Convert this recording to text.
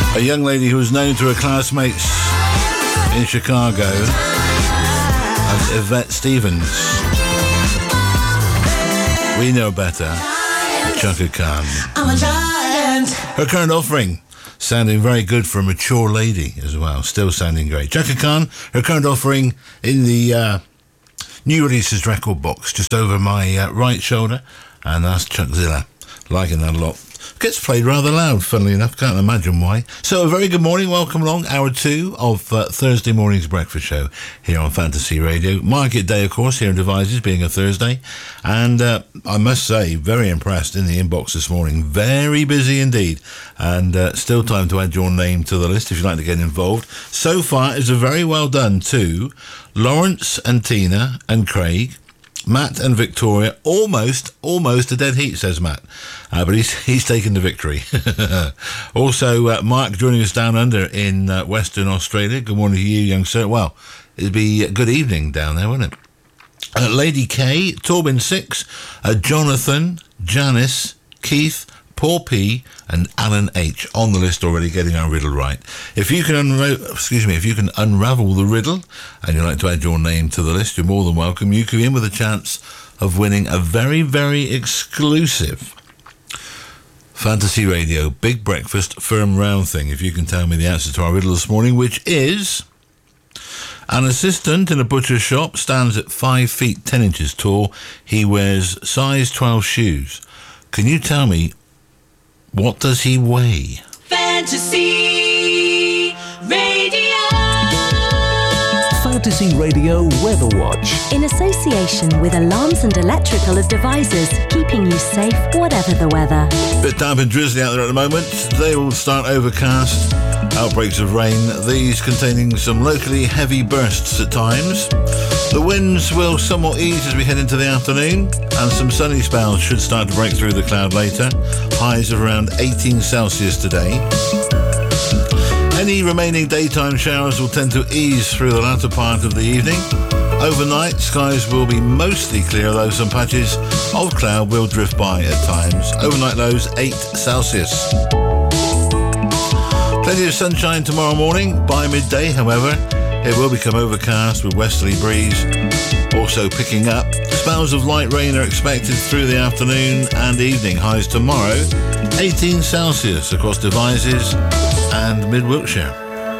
A young lady who was known to her classmates in Chicago as Yvette Stevens. We know better. Chaka Khan. I'm a giant. Her current offering, sounding very good for a mature lady as well. Still sounding great. Chaka Khan, her current offering in the new releases record box, just over my right shoulder. And that's Chuckzilla. Liking that a lot. Gets played rather loud, funnily enough. Can't imagine why. So a very good morning. Welcome along. Hour 2 of Thursday morning's breakfast show here on Fantasy Radio. Market day, of course, here in Devizes, being a Thursday. And I must say, very impressed in the inbox this morning. Very busy indeed. And still time to add your name to the list if you'd like to get involved. So far, it's a very well done to Lawrence and Tina and Craig, Matt and Victoria. Almost a dead heat, says Matt. But he's taken the victory. Also, Mark joining us down under in Western Australia. Good morning to you, young sir. Well, it'd be a good evening down there, wouldn't it? Lady K, Torbin 6, Jonathan, Janice, Keith, Paul P, and Alan H on the list already, getting our riddle right. If you can unravel the riddle and you'd like to add your name to the list, you're more than welcome. You could be in with a chance of winning a very, very exclusive Fantasy Radio Big Breakfast Firm Round thing. If you can tell me the answer to our riddle this morning, which is: an assistant in a butcher's shop stands at 5 feet 10 inches tall. He wears size 12 shoes. Can you tell me, what does he weigh? Fantasy Radio. Fantasy Radio Weather Watch. In association with Alarms and Electrical of Devizes, keeping you safe whatever the weather. Bit damp and drizzly out there at the moment. Today will start overcast. Outbreaks of rain, these containing some locally heavy bursts at times. The winds will somewhat ease as we head into the afternoon, and some sunny spells should start to break through the cloud later. Highs of around 18 Celsius today. Any remaining daytime showers will tend to ease through the latter part of the evening. Overnight, skies will be mostly clear, though some patches of cloud will drift by at times. Overnight lows 8 Celsius. Plenty of sunshine tomorrow morning. By midday, however, it will become overcast with westerly breeze also picking up. Spells of light rain are expected through the afternoon and evening. Highs tomorrow 18 Celsius across Devizes and Mid Wiltshire.